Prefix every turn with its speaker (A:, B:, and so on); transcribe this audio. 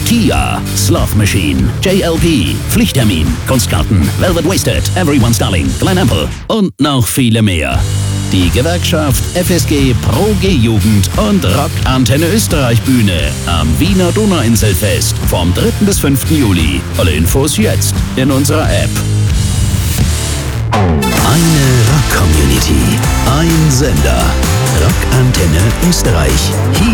A: Kia, Sloth Machine, JLP, Pflichttermin, Kunstkarten, Velvet Wasted, Everyone's Darling, Glen Ample und noch viele mehr. Die Gewerkschaft FSG Pro G-Jugend und Rockantenne Österreich Bühne am Wiener Donauinselfest vom 3. bis 5. Juli. Alle Infos jetzt in unserer App. Eine Rock-Community, ein Sender. Rockantenne Österreich. Hier